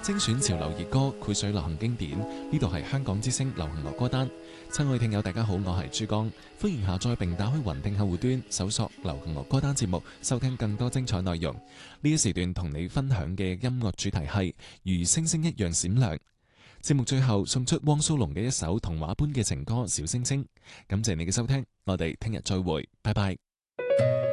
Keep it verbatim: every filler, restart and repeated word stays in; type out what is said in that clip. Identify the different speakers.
Speaker 1: 精選潮流熱歌，繪水流行經典。呢度係香港之聲流行樂歌單。親愛聽友大家好，我係珠江，歡迎下載並打開雲聽客戶端，搜索流行樂歌單節目，收聽更多精彩內容。呢一時段同你分享嘅音樂主題係如星星一樣閃亮。節目最後送出汪蘇泷嘅一首童話般嘅情歌《小星星》。感謝你嘅收聽，我哋聽日再會，拜拜。